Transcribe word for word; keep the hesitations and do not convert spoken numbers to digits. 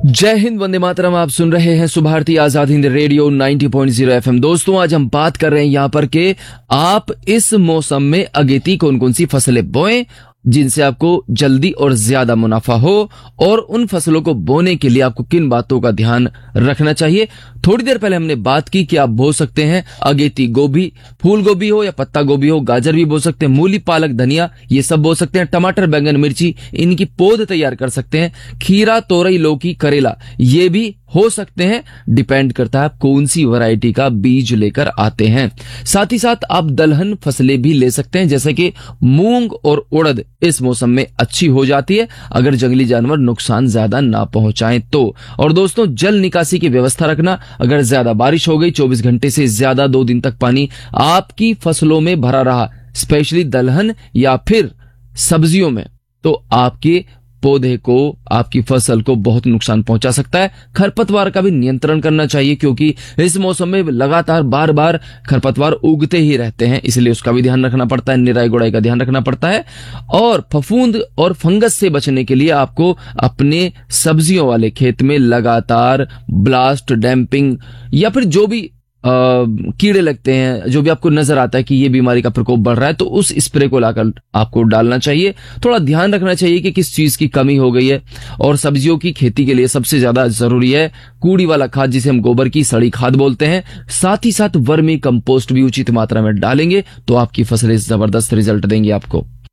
जय हिंद, वंदे मातरम। आप सुन रहे हैं सुभारती आजाद हिंद रेडियो नब्बे पॉइंट ज़ीरो एफएम। दोस्तों, आज हम बात कर रहे हैं यहाँ पर के आप इस मौसम में अगेती कौन कौन सी फसलें बोएं जिनसे आपको जल्दी और ज्यादा मुनाफा हो, और उन फसलों को बोने के लिए आपको किन बातों का ध्यान रखना चाहिए। थोड़ी देर पहले हमने बात की कि आप बो सकते हैं अगेती गोभी, फूल गोभी हो या पत्ता गोभी हो, गाजर भी बो सकते हैं, मूली, पालक, धनिया, ये सब बो सकते हैं। टमाटर, बैंगन, मिर्ची, इनकी पौध तैयार कर सकते हैं। खीरा, तोरई, लौकी, करेला, ये भी हो सकते हैं। डिपेंड करता है आप कौन सी वैरायटी का बीज लेकर आते हैं। साथ ही साथ आप दलहन फसलें भी ले सकते हैं, जैसे कि मूंग और उड़द इस मौसम में अच्छी हो जाती है अगर जंगली जानवर नुकसान ज्यादा ना पहुंचाएं तो। और दोस्तों, जल निकासी की व्यवस्था रखना। अगर ज्यादा बारिश हो गई, चौबीस घंटे से ज्यादा दो दिन तक पानी आपकी फसलों में भरा रहा, स्पेशली दलहन या फिर सब्जियों में, तो आपके पौधे को, आपकी फसल को बहुत नुकसान पहुंचा सकता है। खरपतवार का भी नियंत्रण करना चाहिए, क्योंकि इस मौसम में लगातार बार बार खरपतवार उगते ही रहते हैं, इसलिए उसका भी ध्यान रखना पड़ता है। निराई गुड़ाई का ध्यान रखना पड़ता है। और फफूंद और फंगस से बचने के लिए आपको अपने सब्जियों वाले खेत में लगातार ब्लास्ट, डैम्पिंग या फिर जो भी आ, कीड़े लगते हैं, जो भी आपको नजर आता है कि ये बीमारी का प्रकोप बढ़ रहा है, तो उस स्प्रे को लाकर आपको डालना चाहिए। थोड़ा ध्यान रखना चाहिए कि किस चीज की कमी हो गई है। और सब्जियों की खेती के लिए सबसे ज्यादा जरूरी है कूड़ी वाला खाद, जिसे हम गोबर की सड़ी खाद बोलते हैं। साथ ही साथ वर्मी कंपोस्ट भी उचित मात्रा में डालेंगे तो आपकी फसलें जबरदस्त रिजल्ट देंगी आपको।